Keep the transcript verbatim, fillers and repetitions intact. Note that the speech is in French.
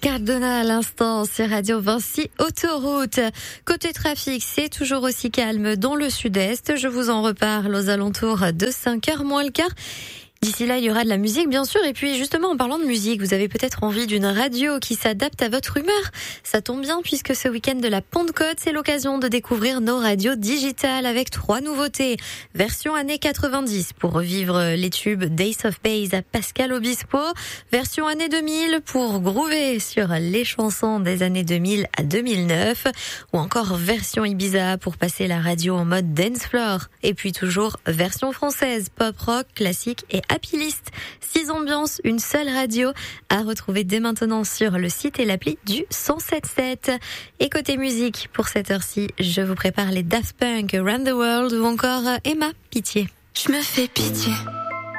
Cardona à l'instant sur Radio Vinci Autoroute. Côté trafic, c'est toujours aussi calme dans le sud-est. Je vous en reparle aux alentours de cinq heures moins le quart. D'ici là, il y aura de la musique, bien sûr. Et puis, justement, en parlant de musique, vous avez peut-être envie d'une radio qui s'adapte à votre humeur. Ça tombe bien puisque ce week-end de la Pentecôte, c'est l'occasion de découvrir nos radios digitales avec trois nouveautés. Version années quatre-vingt-dix pour revivre les tubes Days of Bass à Pascal Obispo. Version années deux mille pour groover sur les chansons des années deux mille à deux mille neuf. Ou encore version Ibiza pour passer la radio en mode dance floor. Et puis toujours version française, pop rock, classique et Happy List. Six ambiances, une seule radio à retrouver dès maintenant sur le site et l'appli du cent sept sept. Et côté musique, pour cette heure-ci, je vous prépare les Daft Punk, Around the World ou encore Emma, Pitié. Je me fais pitié.